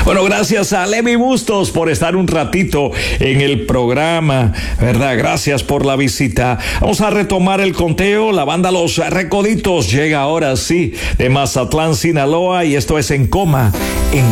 Bueno, gracias a Levi Bustos por estar un ratito en el programa, ¿verdad? Gracias por la visita. Vamos a retomar el conteo. La banda Los Recoditos llega ahora sí de Mazatlán, Sinaloa, y esto es En Coma.